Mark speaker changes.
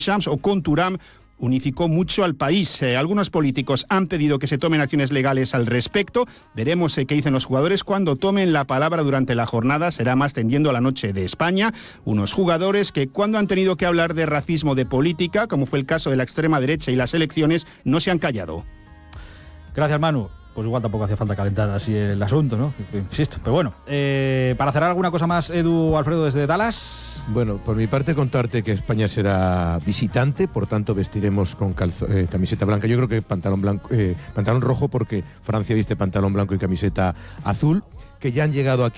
Speaker 1: Shams o con Thuram unificó mucho al país. Algunos políticos han pedido que se tomen acciones legales al respecto. Veremos qué dicen los jugadores cuando tomen la palabra durante la jornada. Será más tendiendo a la noche de España. Unos jugadores que cuando han tenido que hablar de racismo, de política, como fue el caso de la extrema derecha y las elecciones, no se han callado.
Speaker 2: Gracias, Manu. Pues igual tampoco hacía falta calentar así el asunto, ¿no? Insisto. Pero bueno, para cerrar, ¿alguna cosa más, Edu, Alfredo, desde Dallas?
Speaker 3: Bueno, por mi parte contarte que España será visitante, por tanto vestiremos con camiseta blanca. Yo creo que pantalón rojo, porque Francia viste pantalón blanco y camiseta azul, que ya han llegado aquí